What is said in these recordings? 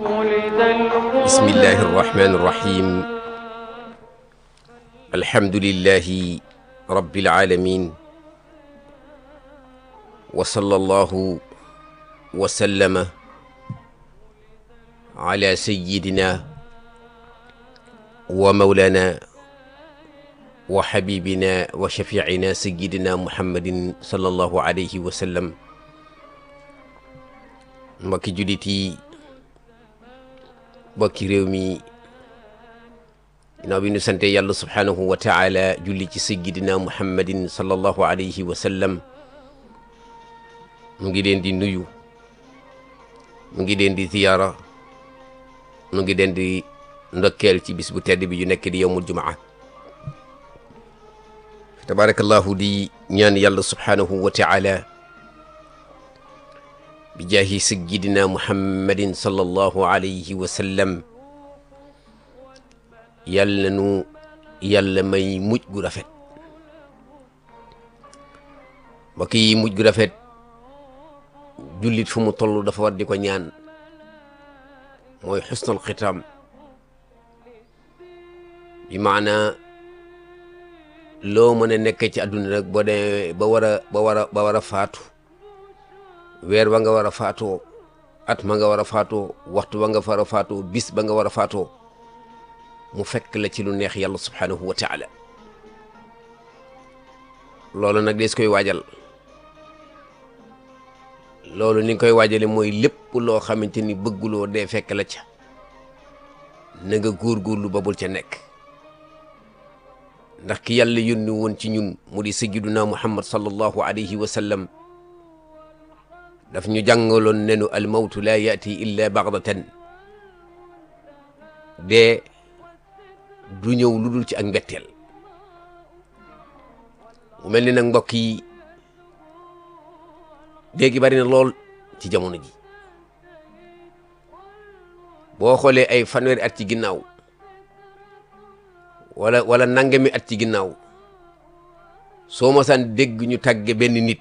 bismillahi irrahmani irrahim alhamdulillahi rabbil alamin wa sallallahu wa sallama ala sayyidina wa mawlana wa habibina wa shafiina sayyidina muhammadin sallallahu alayhi wa sallam. mbokki jullit yi, mbokki réew mi, ginnaaw bi ñu sante yàlla subhaanahu wa taala julli ci sayyidina muhammadin sallallahu alayhi wa sallam, mu ngi leen di nuyu, mu ngi leen di ziyaara, mu ngi leen di ndokkeel ci bis bu tedd bi yu nekk di yawmul jumaa. tabarakallahu di ñaan yàlla subhaanahu wa taala bi jaahi sayyidina muhammadin sallallahu alayhi wa sallam, yàlla nu yàlla may mujj gu rafet. mbokk yi, mujj gu rafet jullit fu mu toll dafa war di ko ñaan, mooy xusnul xitaam, bi maana loo mën a nekk ci àdduna rek boo dee ba war a faatu, weer ba nga war a faatoo, at ma nga war a faatoo, waxtu ba nga war a faatoo, bis ba nga war a faatoo, mu fekk la ci lu neex yàlla subhaanahu wa taala. loolu nag dees koy waajal. loolu ni nga koy waajale mooy lépp loo xamante ni bëgguloo dee fekk la ca, na nga góorgóorlu ba bul ca nekk. ndax ki yàlla yónni woon ci ñun mu di sayyiduna muhammad sallallahu alayhi wa sallam, daf ñu jàngaloon nenu al mawtu laa yaati illa baghdatan, dee du ñëw lu dul ci ak mbetteel. mu mel ni nag mbokk yi, dee gi bari na lool ci jamono ji. boo xoolee ay fanweeri at ci ginnaaw wala nangami at ci ginnaaw, soo mosaan dégg ñu tàgge benn nit,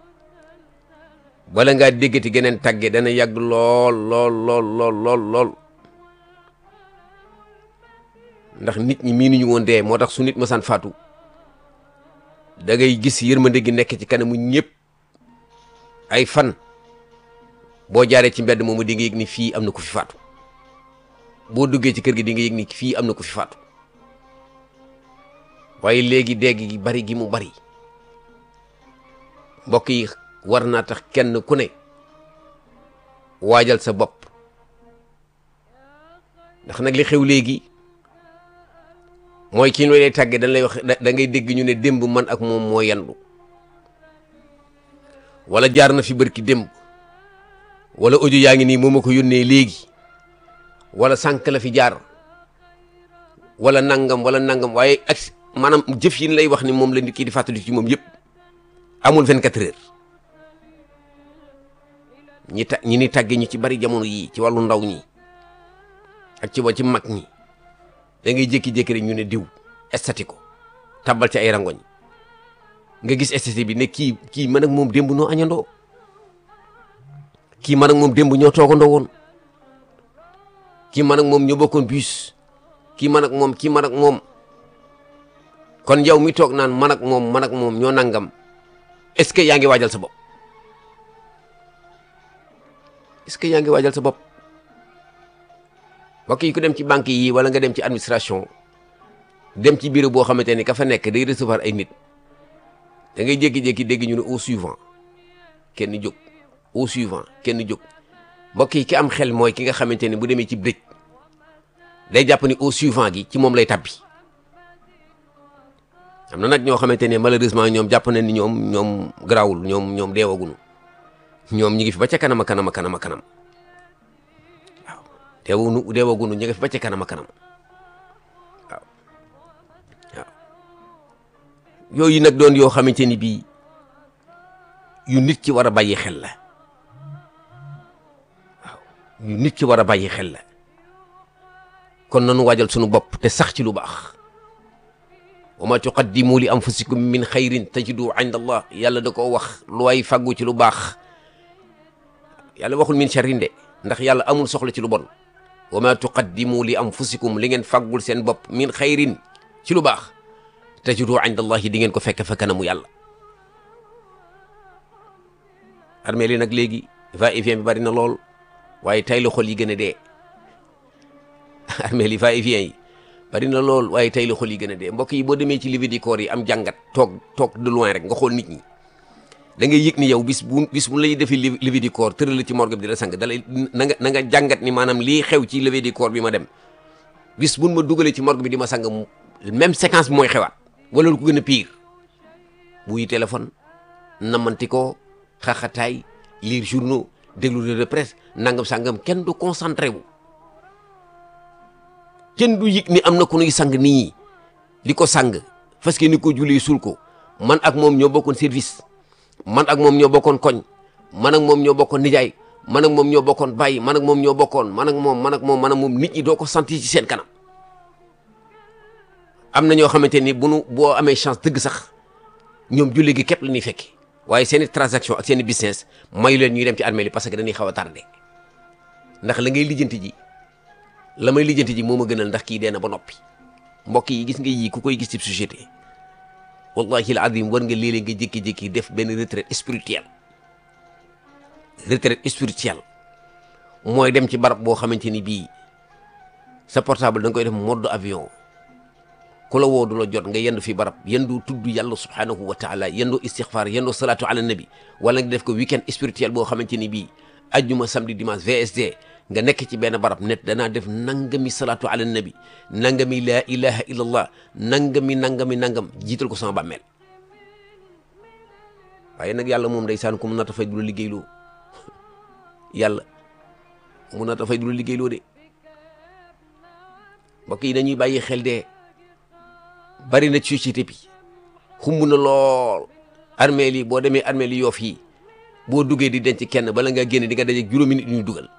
bala ngaa déggati geneen tàgge dana yàgg lool lool lool lool lool lool. ndax nit ñi miinuñu woon dee, moo tax su nit mosaan faatu da ngay gis yërmande gi nekk ci kanamu ñëpp. ay fan boo jaaree ci mbedd moomu di nga yëg ni fii am na ku fi faatu, boo duggee ci kër gi di nga yëg ni fii am na ku fi faatu. waaye léegi dégg gi bari gi mu bari, mbokk yi, war naa tax kenn ku ne waajal sa bopp. ndax nag li xew léegi mooy kii nooy lay tàggee dañ lay wax, da ngay dégg ñu ne démb man ak moom moo yandu, wala jaar na fi bërki démb, wala audio yaa ngi nii moo ma ko yónnee léegi, wala sànq la fi jaar, wala nangam waaye ak maanaam jëf yi lay wax ni moom la nit ki di fàttali ci moom yëpp amul 24 heures. ñi ni tàgge ñu ci bari jamono yii ci wàllu ndaw ñi ak ci mag ñi, da ngay jékki-jékki rek ñu ne diw estati ko tabal ci ay rangoñ, nga gis estati bi ne kii man ak moom démb noo añandoo, kii man ak moom démb ñoo toogandoo woon, kii man ak moom ñoo bokkoon bus, kii man ak moom. kon yow mi toog naan man ak moom ñoo nangam, est-ce que yaa ngi waajal sa bopp? est-ce que yaa ngi waajal sa bopp? mbokk yi, ku dem ci banque yi wala nga dem ci administration, dem ci bureau boo xamante ni ka fa nekk day recevoir ay nit, da ngay jékki-jékki dégg ñu ne au suivant, kenn jóg, au suivant, kenn jóg. mbokk yi, ki am xel mooy ki nga xamante ni bu demee ci dëj day jàpp ni au suivant gi ci moom lay tabbi. am na nag ñoo xamante ne malheureusement ñoom jàpp nañ ni ñoom garaawul, ñoom deewaguñu, ñoom ñi ngi fi ba ca kanam a kanam. waaw deewaguñu ñi ngi fi ba ca kanam. waaw yooyu nag doon yoo xamante ni bii yu nit ci war a bàyyi xel la. waaw yu nit ci war a bàyyi xel la. kon nanu waajal sunu bopp te sax ci lu baax. wa ma tuqaddimu li anfusikum min xayrin tajidu inda allah, yàlla da koo wax, lu waay fàggu ci lu baax. yàlla waxul min sharrin de, ndax yàlla amul soxla ci lu bon, wa ma tuqaddimu li anfusikum li ngeen faggul seen bopp min xayrin ci lu baax tajidu inda allahi di ngeen ko fekk fa kanamu yàlla. armée li nag léegi va et vient bi bari na lool waaye tay la xol yi gën a dee armée li va et vient yi bari na lool waaye tay la xol yi gën a dee. mbokk yi boo demee ci levée du corps yi am jàngat toog de loin rek nga xool nit ñi da ngay yëg ni yow bis bu lay defee levée du corps tëral ci morgue bi di la sang dalay na nga jàngat ni maanaam lii xew ci levée du corps bi ma dem bis buñ ma dugalee ci morgue bi di ma sang même séquence bi mooy xewaat wala lu ko gën a pire. buy téléphone namanti ko xaxataay lire journaux déglu de presse nangam sangam kenn du concentré wu kenn du yëg ni am na ku nuy sang nii di ko sang parce que ni ko julee suul ko man ak moom ñoo bokkoon service man ak moom ñoo bokkoon koñ man ak moom ñoo bokkoon nijaay man ak moom ñoo bokkoon bàyyi man ak moom ñoo bokkoon man ak moom nit ñi doo ko sentir ci seen kanam. am na ñoo xamante ni boo amee chance dëgg sax ñoom julli gi képp la ñuy fekki waaye seen i transaction ak seen i business mayu leen ñuy dem ci armée li parce que dañuy xaw a tardé ndax la ngay lijjanti ji la may lijjanti ji moo ma gënal ndax kii dee na ba noppi. mbokk yi gis nga yii ku koy gis ci société wallahi al-azim war nga léeg-léeg nga jékki-jékki def benn retraite spirituelle. retraite spirituelle mooy dem ci barab boo xamante ni bii sa portable da nga koy def mode avion. ku la woo du la jot nga yendu fi barab yendu tudd yàlla subhanahu wa taala yendu istixfar yendu salatu ala nabi wala nga def ko weekend spirituel boo xamante ni bii ajjuma samedi dimanche VSD nga nekk ci benn barab net danaa def nangami salatu ala nabi nangami la ilaha illallah nangam jiital ko sama bàmmeel. waaye nag yàlla moom ndeysaan ku mun na ta fay du la liggéeyloo yàlla mun na ta fay du la liggéeyloo de. mbokk yi dañuy bàyyi xel de bari na ci société bi xumb na lool. armée li boo demee armée li Yoff yi boo duggee di denc kenn bala nga génn di nga daje juróomi nit ñuy dugal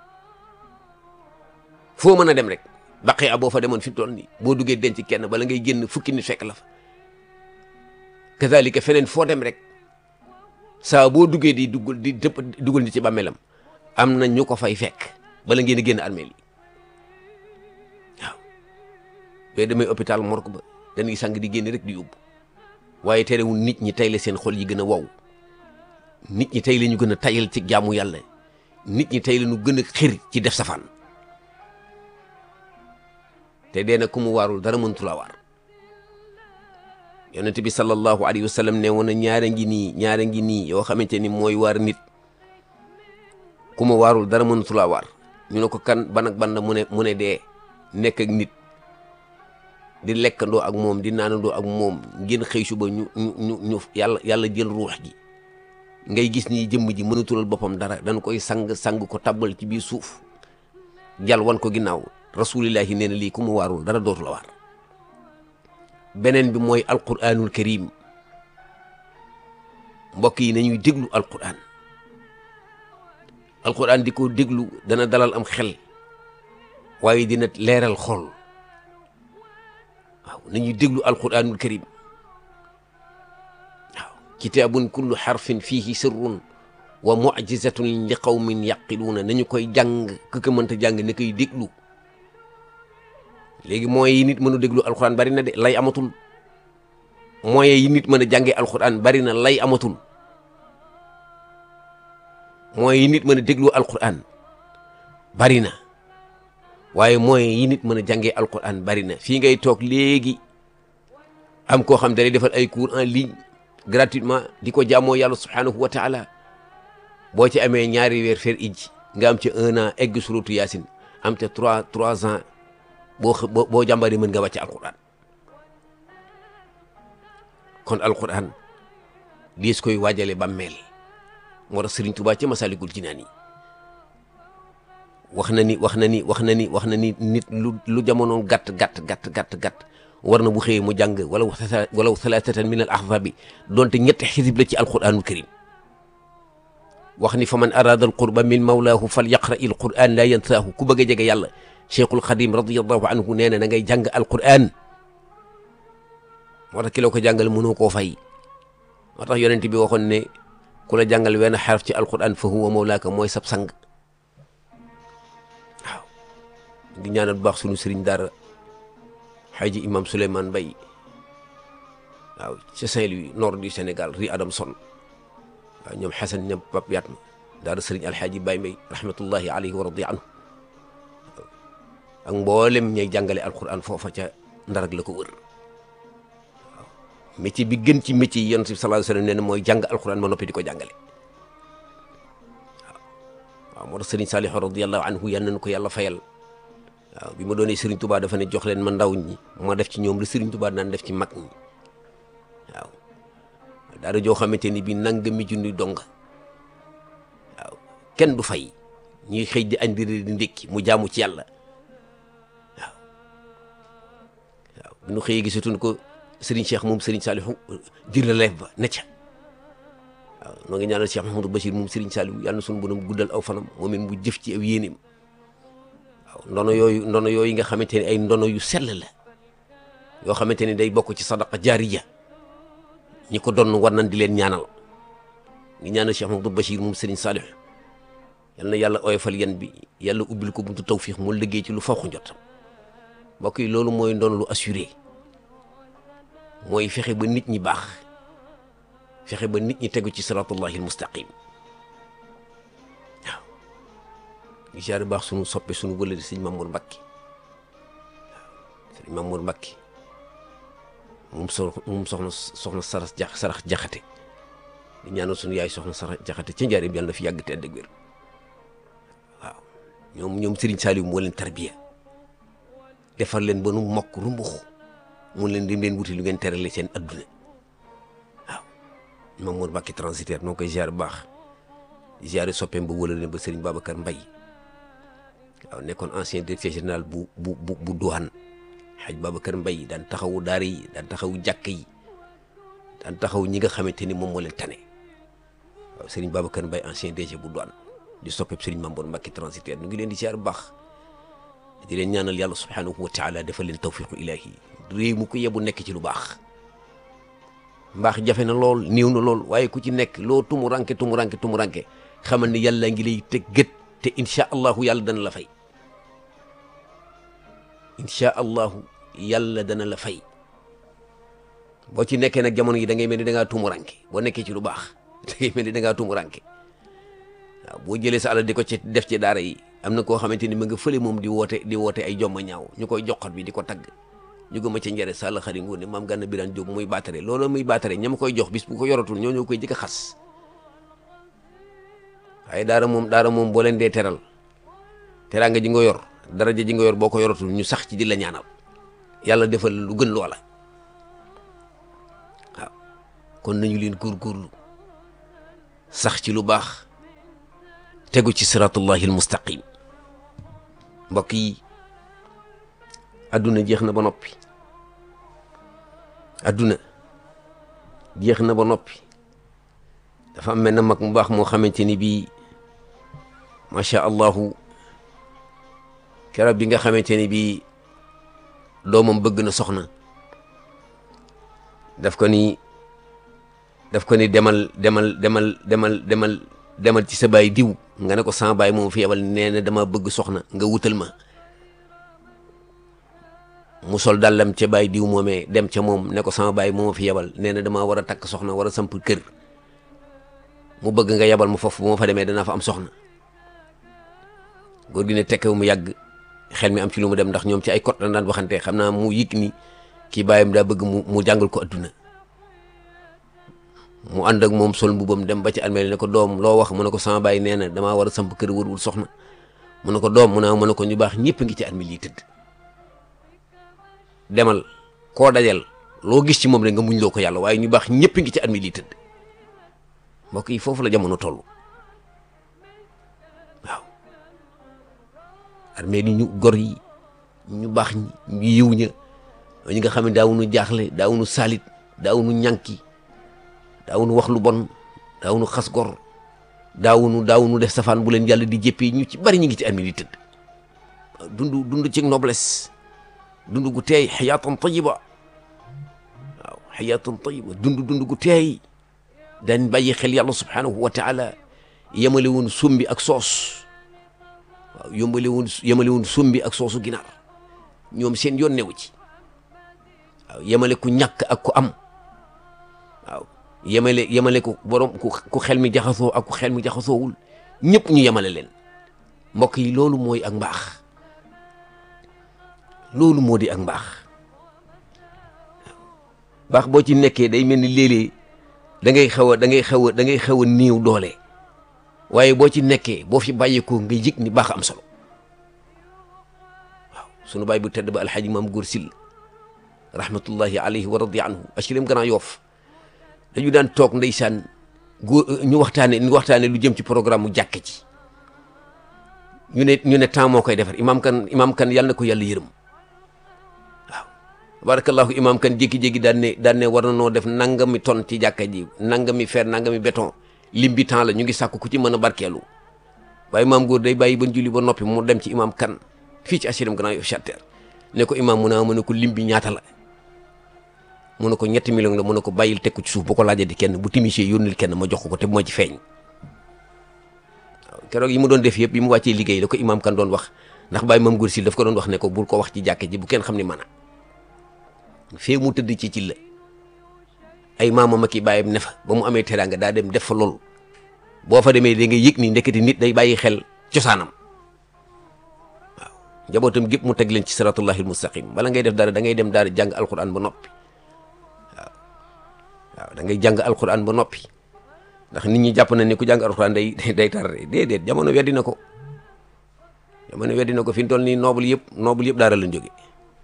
foo mën a dem rek baqee a boo fa demoon fi toll nii boo duggee denc kenn bala ngay génn fukki nit fekk la fa. kazalika feneen foo dem rek saa boo duggee di dugal nit ci bàmmeelam am na ñu ko fay fekk bala ngeen di génn armée li waaw. boo demee hôpital morgue ba dañuy sang di génn rek di yóbbu waaye terewul nit ñi tey la seen xol yi gën a wow. nit ñi tey la ñu gën a tayal ci jaamu yàlla nit ñi tey la ñu gën a xir ci def safaan te dee na ku mu waarul dara mëntu la waar. yonent bi sallallahu alayhi wa sallam ne woon na ñaara ngi nii yoo xamante ni mooy waar nit ku mu waarul dara mëntu la waar. ñu ne ko kan ban ak ban mu ne dee nekk ak nit di lekkandoo ak moom di naanandoo ak moom ngeen xëy suba ñu yàlla jël ruux gi ngay gis ni jëmm ji mënatulal boppam dara dañ koy sang ko tabbal ci biir suuf jal wan ko ginnaaw rasulillahi nee na lii ku mu waarul dara dootu la waar. beneen bi mooy alquranul karim mbokk yi nañuy déglu alquran di ko déglu dana dalal am xel waaye dina leeral xol. waaw nañuy déglu alquranul karim waaw kitaabun kullu xarfin fiihi sirrun wa mucjizatun li qawmin yaqiluuna nañu koy jàng ku ko mënta jàng ne koy déglu. léegi moyens yi nit mën a déglu alquran bari na de lay amatul moyens yi nit mën a jàngee alquran bari na lay amatul moyens yi nit mën a déglu alquran bari na waaye moyens yi nit mën a jàngee alquran bari na. fii ngay toog léegi am koo xam dalay defal ay cours en ligne gratuitement di ko jaamoo yàlla subhanahu wa taala boo ci amee ñaari weer fer ij nga am ci 1 an egg suratu yaasin am te 3 ans boo jàmbari mën nga wàcc alquran. kon alquran diis koy waajale bàmmeel moo tax Sëriñ Tuubaa ci Masaalikul Jinaan yi wax na ni nit lu jamono gàtt war na bu xëyee mu jàng walaw thalathatan min al ahzabi donte ñetti xisib la ci alquranul karim. wax ni fa man arada al qurba min mawlaahu fal yaqra il quran la yansaahu ku bëgg a jege yàlla Cheikhul Xadim radiyallahu anhu nee na da ngay jàng alquran. moo tax ki la ko jàngal mënoo koo fay moo tax yonent bi waxoon ne ku la jàngal wenn xaraf ci alquran fa huwa mawlaaka mooy sab sang. waaw di ñaanal bu baax sunu sëriñ daara Xaaji Imam Souleymane Mbaye waaw ca Saint-Louis nord du Sénégal rue Adamson waaw ñoom Xasan ñoom Pape Yatma daara sëriñ Alxaaji Baye Mbaye rahmatullahi alayhi wa radi anhu ak mboolem ñay jàngale alquran foofa ca Ndar ak la ko wër waaw métier bi gën ci métier yi Yonent bi sallallahu alayhi wa sallam nee na mooy jàng alquran ba noppi di ko jàngale waaw moo tax sëriñ Saliou radiyallahu anhu yal nañu ko yàlla fayal waaw bi ma doonee Serigne Touba dafa ne jox leen ma ndaw ñi ma def ci ñoom la Serigne Touba daan def ci mag ñi waaw daara joo xamante ni bii nangami junni donga waaw kenn du fay ñuy xëy di añ di ndékki mu jaamu ci yàlla waaw waaw bi ñu xëyee gisatuñ ko Serigne Cheikh moom Serigne Saliou di relève ba ne ca waaw noo ngi ñaanal Cheikh Mahamadou Bachir moom Serigne Saliou yàlla na suñu borom guddal aw fanam moom it mu jëf ci aw yéeneem waaw ndono yooyu nga xamante ne ay ndono yu sell la yoo xamante ne day bokk ci sadaqa jaariya ñi ko doon war nañ di leen ñaanal ngi ñaanal Cheikh Mahamadou Bachir moom Serigne Saliou yal na yàlla oyofal yan bi yàlla ubbil ko buntu tawfiix mu liggéey ci lu faw njot mbokk yi loolu mooy ndono lu assuré mooy fexe ba nit ñi baax fexe ba nit ñi tegu ci siratullahi almustaqim waaw ñu jaare baax sunu soppe sunu wëlëri sëñ Mamour Mbacké waaw sëñ Mamour Mbacké moom soxna sarax jaxate di ñaanal sunu yaay soxna sarax jaxate ca njaareem yàlla na fi yàgg te ànd ak wér waaw ñoom Serigne Saliou moo leen tarbiya defar leen ba nu mokk rumbux mun leen dem leen wuti lu ngeen terale seen adduna waaw Mamour Mbacké transitaire noo koy ziar baax ziare soppeem ba wëla leen ba Serigne Babacar Mbaye waaw nekkoon ancien directeur général bu douane Hadj Babacar Mbaye daan taxawu daara yi daan taxawu jàkk yi daan taxaw ñi nga xamante ni moom moo leen tane waaw Serigne Babacar Mbaye ancien DG bu douane di soppeeb Serigne Mamour Mbacké transitaire ñu ngi leen di ziar baax di leen ñaanal yàlla subhanahu wa taala defal leen tawfiqu ilahi réew mu ko yebu nekk ci lu baax mbaax jafe na lool néew na lool waaye ku ci nekk loo tumuranke xamal ni yàlla ngi lay teg gët te incha allahu yàlla dana la fay incha allahu yàlla dana la fay boo ci nekkee nag jamono yi da ngay mel ni da ngaa tumuranke boo nekkee ci lu baax da ngay mel ni da ngaa tumuranke waaw boo jëlee sa alal di ko ci def ci daara yi am na koo xamante ni ma nga fële moom di woote ay jomma ñaaw ñu koy joxat bi di ko tagg ñu gëma ca njëre sàll xari ngoone maam Gana Birane Diop muy baatare loolu muy baatare ña ma koy jox bis bu ko yoratul ñoo koy jëkk a xas waaye daara moom boo leen dee teral teraanga ji nga yor daraja ji nga yor boo ko yoratul ñu sax ci di la ñaanal yàlla defal lu gën loola waaw kon nañu leen góorgóorlu sax ci lu baax tegu ci siratullahi almustaqim mbokk yi adduna jeex na ba noppi adduna jeex na ba noppi dafa am mel na mag mu baax moo xamante ni bii macha allahu keroog bi nga xamante ni bii doomam bëgg na soxna daf ko ni demal ci sa baay diw nga ne ko sama baay moom fi yebal nee na dama bëgg soxna nga wutal ma mu sol dàllam ca baay diw moomee dem ca moom ne ko sama baay moom fi yebal nee na dama war a takk soxna war a samp kër mu bëgg nga yebal ma foofu bu ma fa demee danaa fa am soxna góor gi ne tekkewu mu yàgg xel mi am ci lu mu dem ndax ñoom ci ay code la daan waxante xam naa mu yëg ni kii baayam daa bëgg mu jàngal ko adduna mu ànd ak moom sol mbubam dem ba ci almeel ne ko doom loo wax mu ne ko sama baay nee na damaa war a samp kër wërwul soxna mu ne ko doom mu ne ko ñu baax ñëpp ngi ci almeel yi tëdd demal koo dajal loo gis ci moom rek nga muñ loo ko yàlla waaye ñu baax ñëpp ngi ci almeel yi tëdd mbokk yi foofu la jamono toll waaw almeel yi ñu gor yi ñu baax ñi ñu yiw ña ñi nga xam ne daawuñu jaaxle daawuñu salit daawuñu ñànki daawuñu wax lu bon daawuñu xas gor daawuñu def safaan bu leen yàlla di jëppee ñu ci bari ñu ngi ci almeel yi tëdd dund ci noblesse dund gu teey xayaatan tayiba waaw xayaatan tayiba dund gu teey dañ bàyyi xel yàlla subhanahu wa taala yemale woon sombi ak soos waaw yemalewun sumbi ak soosu ginaar ñoom seen yoon newu ci waaw yemale ku ñàkk ak ku am waaw yemale ku borom ku xel mi jaxasoo ak ku xel mi jaxasoowul ñëpp ñu yemale leen mbokk yi loolu mooy ak mbaax loolu moo di ak mbaax baax boo ci nekkee day mel ni léeg-léeg da ngay xaw a néew doole waaye boo ci nekkee boo fi bàyyeekoo nga yëg ni baax am solo waaw sunu baay bu tedd ba alxaaji maam góor sil rahmatullahi alayhi wa radi anhu HLM Grand Yoff dañu daan toog ndeysaan góor ñu waxtaane lu jëm ci programme mu jàkk ci ñu ne temps moo koy defar imam kan yàlla na ko yàlla yërëm waaw barakallahu imam kan jékki-jékki daan ne war na noo def nangami ton ci jàkka ji nangami fer nangami béton lim bi temps la ñu ngi sàkku ku ci mën a barkeelu waaye imam góor day bàyyi ba julli ba noppi mu dem ci imam kan fii ci HLM Grand Yoff Charter ne ko imam mu ne ko lim bi ñaata la mu ne ko 3 millions la mu ne ko bàyyil teg ko ci suuf bu ko laajee di kenn bu timisee yónnil kenn ma jox ko te bu ma ci feeñ waaw keroog yi mu doon def yëpp yi mu wàccee liggéey da ko imam kan doon wax ndax bàyyi maam góor sil daf ko doon wax ne ko bul ko wax ci jàkke ji bu kenn xam ni mën a fee mu tëdd ci la ay maamam ak i bàyyam ne fa ba mu amee teraanga daa dem def fa loolu boo fa demee da nga yëg ni ndeketi nit day bàyyi xel cosaanam waaw njabootam gépp mu teg leen ci siratullahi almustaqim bala ngay def dara da ngay dem daara jàng alquran ba noppi waaw da ngay jàng alquran ba noppi ndax nit ñi jàpp na ni ku jàng alquran day tar déedéet jamono weddi na ko fi mu toll nii noble yëpp daara lañ jóge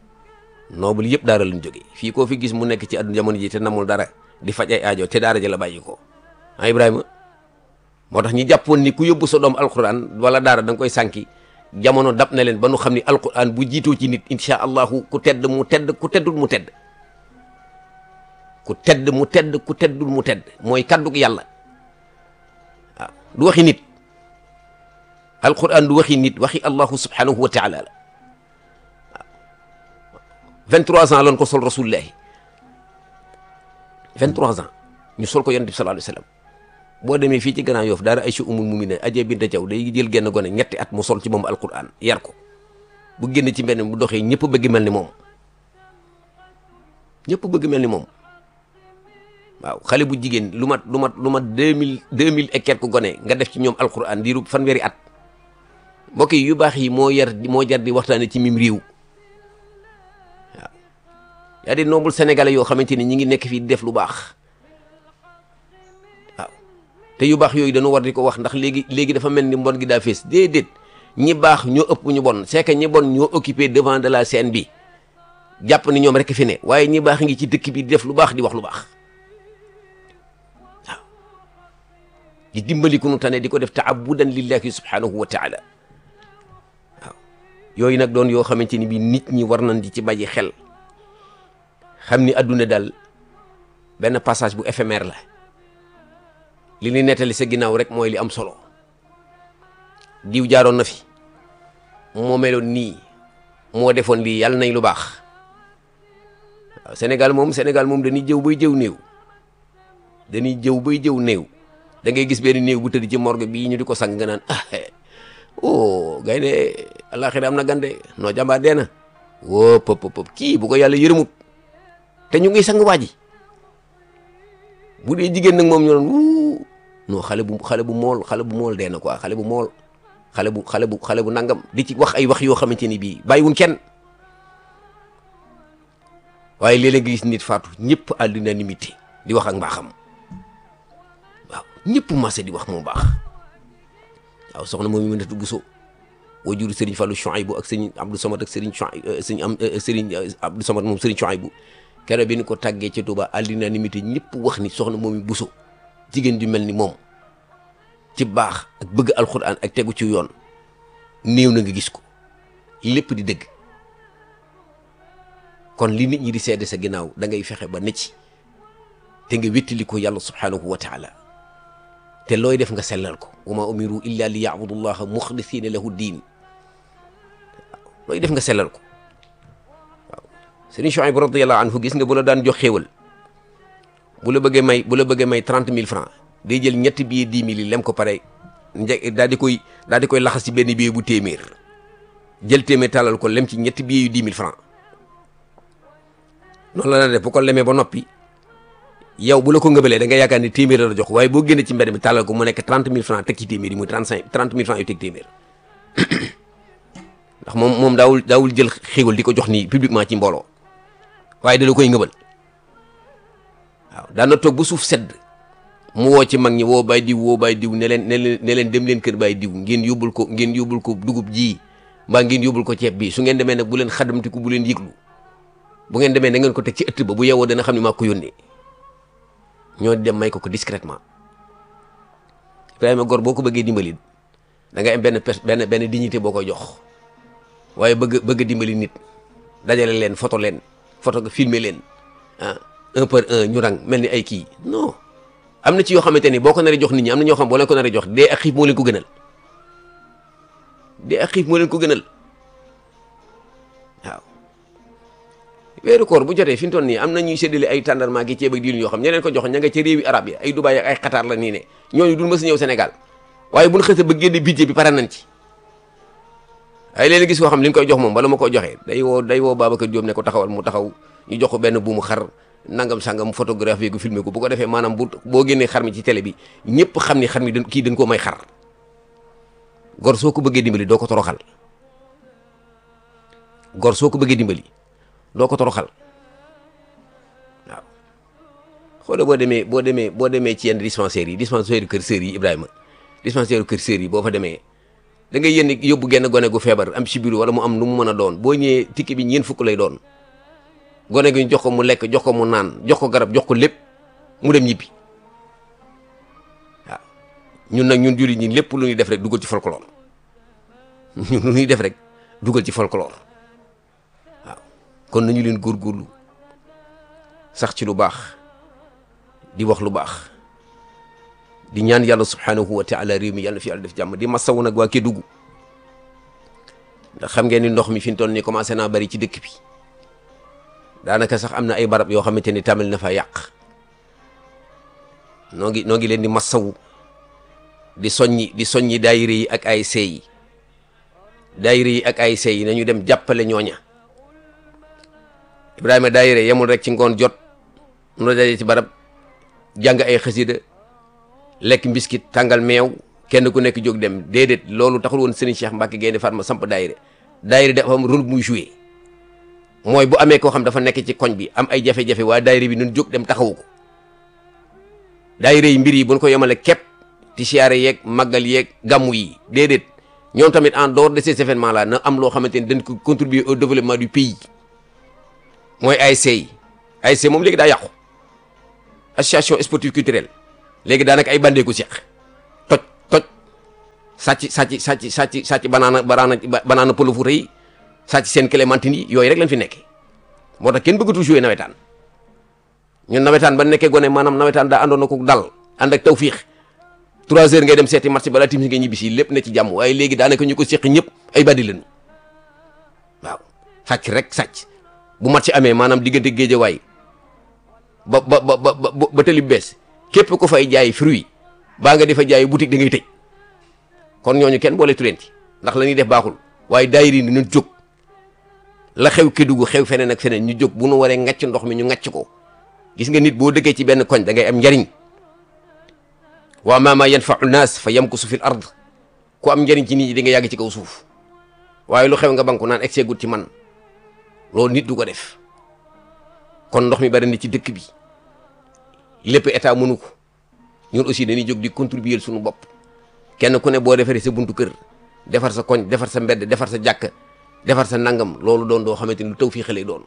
fii koo fi gis mu nekk ci àdduna jamono ji te namul dara di faj ay aajo te daara ja la bàyyi ko Ibrahima moo tax ñi jàppoon ni ku yóbbu sa doom alquran wala daara da nga koy sànki jamono dab na leen ba nu xam ni alquran bu jiitoo ci nit insha allahu ku tedd mu tedd ku teddul mu tedd ku teddul mu tedd mooy kàddug yàlla waaw du waxi nit alquran du waxi nit waxi allahu subhanahu wa taala la waaw 23 ans lañ ko sol rasulullahi 23 ans ñu sol ko yonent bi sallallahu alayhi wa sallam boo demee fii ci Grand Yoff daara Aïcha umul mumina Adja Binta Thiaw day jël genn gone 2 at mu sol ci moom alquran yar ko bu génn ci mbenn bu doxee ñëpp bëgg mel ni moom waaw xale bu jigéen lu mat 2000 et quelque gone nga def ci ñoom alquran diiru fanweeri at mbokk yi yu baax yi moo jar di waxtaane ci mim réew waaw yaa di nombre sénégalais yoo xamante ni ñi ngi nekk fii def lu baax waaw te yu baax yooyu dañu war di ko wax ndax léegi dafa mel ni mbon gi daa fees déedéet ñi baax ñoo ëpp ñu bon c'est que ñi bon ñoo occupé devant de la scène bi jàpp ni ñoom rek fi ne waaye ñi baax ngi ci dëkk bi di def lu baax di wax lu baax di dimbali ku nu tane di ko def taabudan lillahi subhanahu wa taala waaw yooyu nag doon yoo xamante ni bi nit ñi war nañ di ci bàyyi xel xam ni adduna daal benn passage bu éphémère la li ni nettali sa ginnaaw rek mooy li am solo diw jaaroon na fi moo meloon nii moo defoon lii yàlla nañ lu baax waaw Sénégal moom dañuy jëw bay jëw néew da ngay gis benn néew bu tëdd ci morgue bii ñu di ko sang nga naan gaynde àllaaxira am na gande noo jàmbaar dee na woo pëp kii bu ko yàlla yërëmut te ñu ngi sang waa ji bu dee jigéen nag moom ñu doon non xale bu mool dee na quoi xale bu nangam di ci wax ay wax yoo xamante ni bii bàyyiwun kenn waaye léeg-léeg nga gis nit faatu ñëpp à l'unanimité di wax ak mbaaxam ñëpp maase di wax moo baax waaw soxna moom mi mënatu Bousso wajuru Serigne Fallou Chouaïbou ak Serigne Abdou Samad ak Serigne Abdou Samad moom Serigne Chouaïbou keroog bi ñu ko tàggee ca Touba à l'unanimité ñëpp wax ni soxna moom mi Bousso jigéen ju mel ni moom ci baax ak bëgg alxuraan ak tegu ci yoon néew na nga gis ko lépp di dëgg kon li nit ñi di seede sa ginnaaw da ngay fexe ba ne ci te nga wéttali ko yàlla subhanahu wa taala te looy def nga sellal ko wa ma umiru illa li ya'budullaha muxlisina lahu diin waaw looy def nga sellal ko waaw Sëriñ Chouaïb radiyallahu anhu gis nga bu la daan jox xéewal bu la bëggee may 30 000 francs day jël ñetti billet 10 000 yi lem ko pare daal di koy laxas ci benn billet bu téeméer jël téeméer tàllal ko lem ci ñetti billets yu 10 000 francs noonu la def bu ko lemee ba noppi yow bu la ko ngëbalee da nga yaakaar ni téeméer la jox waaye boo génnee ci mbedd mi tàllal ko mu nekk 30 000 francs teg ci téeméer yi muy 30 000 francs yu teg téeméer ndax moom daawul jël xéwal di ko jox nii publiquement ci mbooloo waaye da la koy ngëbal waaw daan na toog ba suuf sedd mu woo ci mag ñi woo bay diw ne leen dem leen kër bay diw ngeen yóbbul ko dugub ji mbaa ngeen yóbbul ko ceeb bi su ngeen demee nag bu leen xadamtiku bu leen yëglu bu ngeen demee na ngeen ko teg ci ëtt ba bu yeewoo dana xam ne maa ko yónnee ñoo dem may ko discrètement Ibrahima Gor boo ko bëggee dimbali da nga am benn dignité boo koy jox waaye bëgg dimbali nit dajale leen photo filmer leen un par un ñu rang mel ni ay kii non am na ci yoo xamante ni boo ko naree jox nit ñi am na ñoo xam boo leen ko naree jox dee ak xiif moo leen ko gënal waaw weeru koor bu jotee fi mu toll nii am na ñuy séddale ay tàndarma gi ceeb ak diwlin yoo xam ñeneen ko jox ña nga ca réewi arab yi ay Dubaay ak ay Qatar la nii ne ñooñu dul mës a ñëw Sénégal waaye bu ñu xësee ba génne budget bi pare nañ ci ay léegi gis koo xam li nga koy jox moom bala ma koy joxee day woo Babacar Diop ne ko taxawal mu taxaw ñu jox ko benn buumu xar nangam sangam photographe ko filmer ko bu ko defee maanaam boo génnee xar mi ci télé bi ñëpp xam ni xar mi kii dañ koo may xar gor soo ko bëggee dimbali doo ko toroxal waaw xoolal boo demee ci yenn dispensaire kër sër yi Ibrahima dispensaire kër sër yi boo fa demee da ngay yéen yóbbu genn gone gu feebar am sibiru wala mu am nu mu mën a doon boo ñëwee tikki bi ñeent fukk lay doon gone gi ñu jox ko mu lekk jox ko mu naan jox ko garab jox ko lépp mu dem ñibbi waaw ñun jullit ñi lépp lu ñuy def rek dugal ci folklore waaw kon nañu leen góorgóorlu sax ci lu baax di wax lu baax di ñaan yàlla subhanahu wa taala réew mi yàlla fi yàlla def jàmm di masawu nag waa Kédougou ndax xam ngeen ni ndox mi fi mu toll nii commencé naa bari ci dëkk bi daanaka sax am na ay barab yoo xamante ni tàmbali na fa yàq noo ngi leen di masawu di soññi daayira yi ak ASC yi nañu dem jàppale ñooña Ibrahima daayira yemul rek ci ngoon jot nu daje ci barab jàng ay xasida lekk mbiskit tàngal meew kenn ku nekk jóg dem déedéet loolu taxul woon Serigne Cheikh Mbacke Gaynde Fatma samp daayira dafa am rôle muy joué mooy bu amee koo xam dafa nekk ci koñ bi am ay jafe-jafe waa daayira bi nun jóg dem taxawu ko daayira yi mbir yi buñ ko yemale képp ci siyaare yeeg màggal yeeg gàmmu yi déedéet ñoom tamit en dehors de ces événements là na am loo xamante ni dañ ko contribuer au développement du pays mooy ASC yi ASC moom léegi daa yàqu association sportive culturelle léegi daanaka ay bandee ko seq toj sàcc banaana pël Fuuta yi sàcc seen clémentine yi yooyu rek lañ fi nekkee moo tax kenn bëggatu jouer nawetaan ñun nawetaan ba nekkee gone maanaam nawetaan daa àndoon na ko dal ànd ak tawfiix 3 heures ngay dem seeti match balaa timis nga ñibbi si lépp ne ci jàmm waaye léegi daanaka ñu ko seq ñëpp ay bandi lañu waaw sàcc bu match amee maanaam diggante Géejawaay ba tali bees képp ko fay jaay fruit baa nga defa jaay boutique da ngay tëj kon ñooñu kenn boole tu leen ci ndax la ñuy def baaxul waaye daayira ni ñu jóg la xew Kédougou xew feneen ak feneen ñu jóg bu nu waree ngacc ndox mi ñu ngacc ko gis nga nit boo dëkkee ci benn koñ da ngay am njariñ wa ma yanfa'u naas fa yamkusu fil ard ku am njariñ ci nit ñi di nga yàgg ci kaw suuf waaye lu xew nga banku naan egg gut ci man loolu nit du ko def kon ndox mi bari na ci dëkk bi lépp état mënu ko ñun aussi dañuy jóg di contribuer suñu bopp kenn ku ne boo defaree sa buntu kër defar sa koñ defar sa mbedd defar sa jàkk defar sa nangam loolu doon doo xamante ni lu taw fii xale doon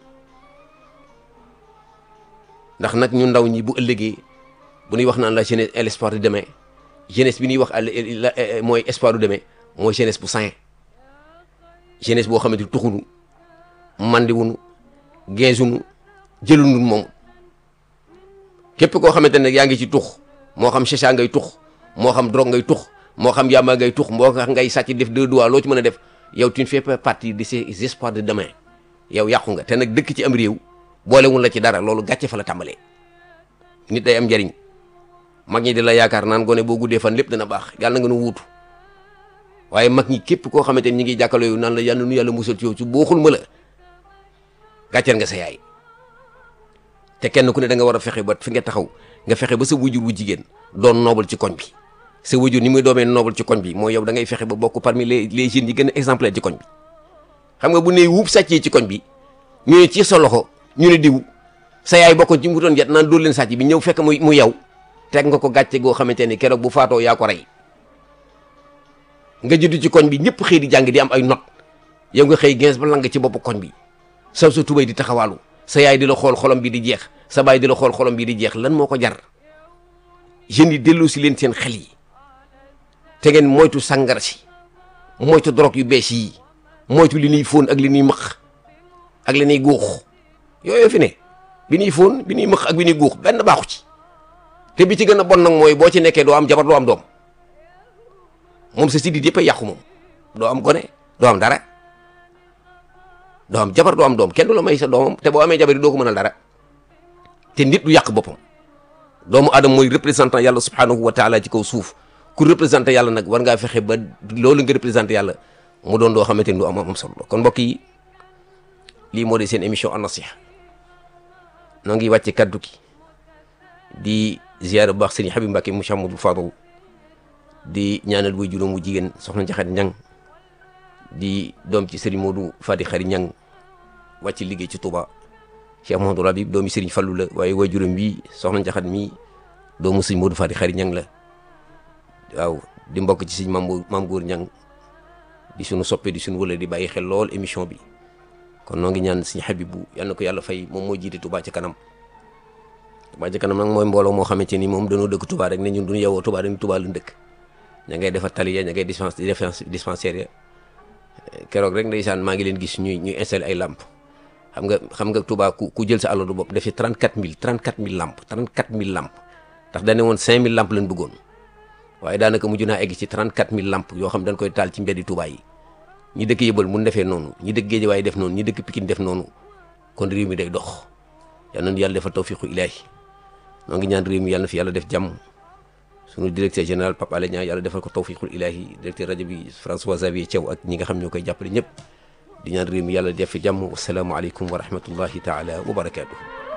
ndax nag ñu ndaw ñi bu ëllëgee bu ñuy wax naan la jeunesse est l'espoir de demain jeunesse bi ñuy wax mooy espoir du demain mooy jeunesse bu sain jeunesse boo xamante ni tuxunu mandiwunu geesunu jëlunu moom képp koo xamante ne yaa ngi ci tux moo xam chicha ngay tux moo xam drogue ngay tux moo xam yàmba ngay tux moo xam ngay sàcc def 2 doigts loo ci mën a def yow tu ne fais pas partie de ces espoirs de demain yow yàqu nga te nag dëkk ci am réew boolewul la ci dara loolu gàcce fa la tàmbalee nit day am njariñ mag ñi di la yaakaar naan gone boo guddee fan lépp dana baax yàlla na nga nu wuutu waaye mag ñi képp koo xamante ni ñi ngi jàkkaloo yow naan la yàlla nu yàlla musal ci yow ci booxul ma la gàcceel nga sa yaay. te kenn ku ne da nga war a fexe ba fi nga taxaw nga fexe ba sa wajur wu jigéen doon noble ci koñ bi sa wajur ni muy doomee noble ci koñ bi mooy yow da ngay fexe ba bokk parmi les jeunes yi gën a exemplaire ci koñ bi. xam nga bu nee wuub sàccee ci koñ bi ñu ne ci sa loxo ñu ne diw sa yaay bokkoon ci mu doon yat naan dóor leen sàcc bi ñëw fekk mu yow teg nga ko gàcce goo xamante ni keroog bu faatoo yaa ko rey. nga judd ci koñ bi ñëpp xëy di jàng di am ay not yow nga xëy gens ba lang ci bopp koñ bi saw sa tubay di taxawaalu sa yaay di la xool xolom bi di jeex sa baay di la xool xolom bi di jeex lan moo ko jar. jeunes yi delloo si leen seen xel yi te ngeen moytu sàngara si moytu drogue yu bees yi moytu li ñuy fóon ak li ñuy mëq ak li ñuy guux yooyu fi ne bi ñuy fóon bi ñuy mëq ak bi ñuy guux benn baaxu ci te bi ci gën a bon nag mooy boo ci nekkee doo am jabar doo am doom moom sa sidit yëpp a yàqu moom doo am gone doo am dara doo am jabar doo am doom kenn du la may sa doomam te boo amee jabar yi doo ko mënal dara te nit du yàq boppam doomu aadama mooy représentant yàlla subhanahu wa taala ci kaw suuf ku représenté yàlla nag war ngaa fexe ba loolu nga représenté yàlla mu doon doo xamante ni du am solo kon mbokk yi lii moo di seen émission An-Nasiha noo ngi wàcce kaddu ki di ziyaara bu baax sëriñ Habib Mbacké mu Mouhamadou Fadal di ñaanal way juróom wu jigéen soxna Njaxat Ñang di doom ci sëriñ Modou Fadi Xari Ñang wàcc liggéey ci Touba Cheikh Mouhamadou Rabib doomi sëriñ Fallu la waaye way juróom bii soxna Njaxat mii doomu sëriñ Modou Fadi Xari Ñang la waaw di mbokk ci sëriñ Maam Góor Ñang di sunu soppe di sunu wala di bàyyi xel lool émission bi kon noo ngi ñaan sëriñ Habibu yal na ko yàlla fay moom mooy jiite Touba ci kanam Touba ci kanam nag mooy mbooloo moo xamante ni moom dañoo dëkk Touba rek ne ñun duñu yewoo Touba dañu Touba lañ dëkk ña ngay defar tali ya ña ngay dispensaire ya keroog rek ndeysaan maa ngi leen gis ñuy installé ay lamp xam nga Touba ku jël sa alalu bopp def ci 34000 lamp 34000 lamp ndax dañ ne woon 5000 lamp lañ bëggoon waaye daanaka mujj naa egg ci 34000 lamp yoo xam dañ koy taal ci mbeddi Touba yi ñi dëkk Yëbal mun defee noonu ñi dëkk Géejawaay def noonu ñi dëkk Pikine def noonu kon réew mi day dox yal na yàlla defal tawfiqu ilaahi noo ngi ñaan réew mi yàlla na fi yàlla def jàmm sunu directeur général Pape Alé Niang yàlla defal ko tawfiqul ilaahi directeur rajo bi François Xavier Thiaw ak ñi nga xam ñoo koy jàppale ñëpp di ñaan réew mi yàlla def fi jàmm wasalaamu aleykum wa rahmatullahi taala wa barakaatuhu